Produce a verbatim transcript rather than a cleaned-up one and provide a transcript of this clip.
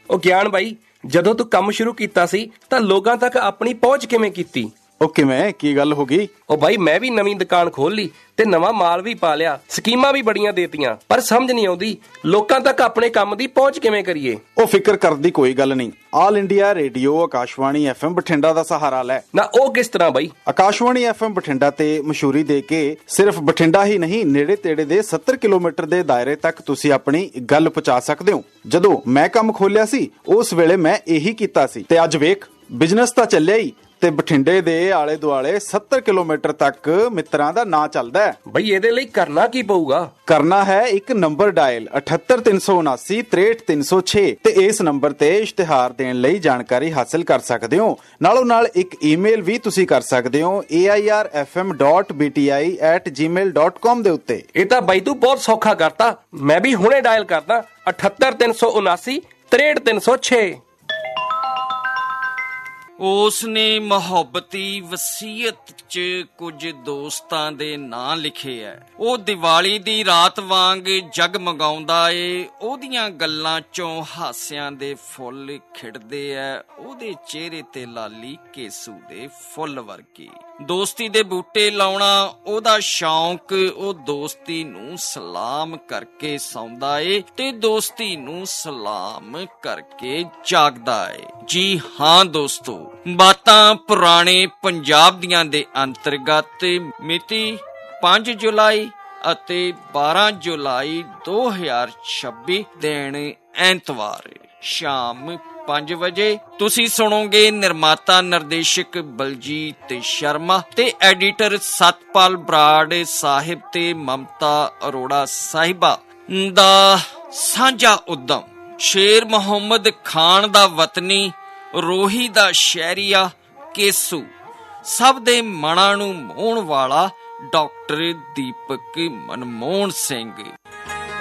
ਉਹ ਗਿਆਨ ਬਾਈ, ਜਦੋਂ ਤੂੰ ਕੰਮ ਸ਼ੁਰੂ ਕੀਤਾ ਸੀ ਤਾਂ ਲੋਕਾਂ ਤੱਕ ਆਪਣੀ ਪਹੁੰਚ ਕਿਵੇਂ ਕੀਤੀ? ਉਹ ਕਿਵੇਂ, ਕੀ ਗੱਲ ਹੋ ਗਈ? ਉਹ ਬਾਈ, ਮੈਂ ਵੀ ਨਵੀਂ ਦੁਕਾਨ ਖੋਲ ਲਈ ਤੇ ਨਵਾਂ ਮਾਲ ਵੀ ਪਾ ਲਿਆ, ਸਕੀਮਾਂ ਵੀ ਬੜੀਆਂ ਦੇਤੀਆਂ, ਪਰ ਸਮਝ ਨਹੀਂ ਆਉਂਦੀ ਲੋਕਾਂ ਤੱਕ ਆਪਣੇ ਕੰਮ ਦੀ ਪਹੁੰਚ ਕਿਵੇਂ ਕਰੀਏ। ਉਹ ਫਿਕਰ ਕਰਨ ਦੀ ਕੋਈ ਗੱਲ ਨਹੀਂ। All India radio Akashvani F M Bathinda ਦਾ ਸਹਾਰਾ ਲੈ। ਨਾ ਉਹ ਕਿਸ ਤਰ੍ਹਾਂ ਬਾਈ? ਆਕਾਸ਼ਵਾਣੀ ਐਫ ਐਮ ਬਠਿੰਡਾ ਤੇ ਮਸ਼ਹੂਰੀ ਦੇ ਕੇ ਸਿਰਫ ਬਠਿੰਡਾ ਹੀ ਨਹੀਂ, ਨੇੜੇ ਤੇੜੇ ਦੇ ਸੱਤਰ ਕਿਲੋਮੀਟਰ ਦੇ ਦਾਇਰੇ ਤੱਕ ਤੁਸੀਂ ਆਪਣੀ ਗੱਲ ਪਹੁੰਚਾ ਸਕਦੇ ਹੋ। ਜਦੋਂ ਮੈਂ ਕੰਮ ਖੋਲਿਆ ਸੀ ਉਸ ਵੇਲੇ ਮੈਂ ਇਹੀ ਕੀਤਾ ਸੀ ਤੇ ਅੱਜ ਵੇਖ, ਬਿਜ਼ਨਸ ਤਾਂ ਚੱਲਿਆ ਹੀ ਤੇ ਬਠਿੰਡੇ ਦੇ ਆਲੇ ਦੁਆਲੇ ਸੱਤਰ ਕਿਲੋਮੀਟਰ ਤੱਕ ਮਿੱਤਰਾਂ ਦਾ ਨਾਂ ਚੱਲਦਾ ਹੈ। ਬਈ ਇਹਦੇ ਲਈ ਕਰਨਾ ਕੀ ਪਊਗਾ? ਕਰਨਾ ਹੈ ਇੱਕ ਨੰਬਰ ਡਾਇਲ ਅਠੱਤਰ ਤਿੰਨ ਸੌ ਉਨਾਸੀ ਤ੍ਰੇਹਠ ਤਿੰਨ ਸੌ ਛੇ ਤੇ ਇਸ ਨੰਬਰ ਤੇ ਇਸ਼ਤਿਹਾਰ ਦੇਣ ਲਈ ਜਾਣਕਾਰੀ ਹਾਸਲ ਕਰ ਸਕਦੇ ਹੋ। ਨਾਲੋਂ ਨਾਲ ਇੱਕ ਈਮੇਲ ਵੀ ਤੁਸੀਂ ਕਰ ਸਕਦੇ ਹੋ ਏ I R F M dot B T I at ਜੀ ਮੇਲ ਡਾਟ ਕਾਮ ਦੇ ਉੱਤੇ। ਇਹ ਤਾਂ ਬਾਈ ਤੂੰ ਬਹੁਤ ਸੌਖਾ ਕਰਤਾ, ਮੈਂ ਵੀ ਹੁਣੇ ਡਾਇਲ ਕਰਦਾ ਅਠੱਤਰ ਤਿੰਨ ਸੌ ਉਨਾਸੀ ਤ੍ਰੇਹਠ ਤਿੰਨ ਸੌ ਛੇ। ਉਸ ਨੇ ਮੁਹੱਬਤੀ ਵਸੀਅਤ 'ਚ ਕੁਝ ਦੋਸਤਾਂ ਦੇ ਨਾਂ ਲਿਖੇ ਐ। ਉਹ ਦੀਵਾਲੀ ਦੀ ਰਾਤ ਵਾਂਗ ਜਗਮਗਾਉਂਦਾ ਏ, ਉਹਦੀਆਂ ਗੱਲਾਂ 'ਚੋਂ ਹਾਸਿਆਂ ਦੇ ਫੁੱਲ ਖਿੜਦੇ ਐ, ਉਹਦੇ ਚਿਹਰੇ ਤੇ ਲਾਲੀ ਕੇਸੂ ਦੇ ਫੁੱਲ ਵਰਗੀ। ਦੋਸਤੀ ਦੇ ਬੂਟੇ ਲਾਉਣਾ ਉਹਦਾ ਸ਼ੌਂਕ, ਉਹ ਦੋਸਤੀ ਨੂੰ ਸਲਾਮ ਕਰਕੇ ਸੌਂਦਾ ਏ ਤੇ ਦੋਸਤੀ ਨੂੰ ਸਲਾਮ ਕਰਕੇ ਜਾਗਦਾ ਏ। ਜੀ ਹਾਂ ਦੋਸਤੋ, ਬਾਤਾਂ ਪੁਰਾਣੇ ਪੰਜਾਬ ਦੀਆਂ ਦੇ ਅੰਤਰਗਤ ਮਿਤੀ ਪੰਜ ਜੁਲਾਈ ਅਤੇ ਬਾਰਾਂ ਜੁਲਾਈ ਦੋ ਹਜ਼ਾਰ ਛੱਬੀ ਦਿਨ ਐਤਵਾਰ ਸ਼ਾਮ ਪੰਜ ਵਜੇ ਤੁਸੀਂ ਸੁਣੋਗੇ ਨਿਰਮਾਤਾ ਨਿਰਦੇਸ਼ਕ ਬਲਜੀਤ ਸ਼ਰਮਾ ਤੇ ਐਡੀਟਰ ਸਤਪਾਲ ਬਰਾੜ ਸਾਹਿਬ ਤੇ ਮਮਤਾ ਅਰੋੜਾ ਸਾਹਿਬਾ ਦਾ ਸਾਂਝਾ ਉਦਮ। ਸ਼ੇਰ ਮੁਹੰਮਦ ਖਾਨ ਦਾ ਵਤਨੀ, ਰੋਹੀ ਦਾ ਸ਼ਹਿਰੀਆ ਕੇਸੂ, ਸਭ ਦੇ ਮਨਾਂ ਨੂੰ ਮੋਹਣ ਵਾਲਾ ਡਾਕਟਰ ਦੀਪਕ ਮਨਮੋਹਨ ਸਿੰਘ।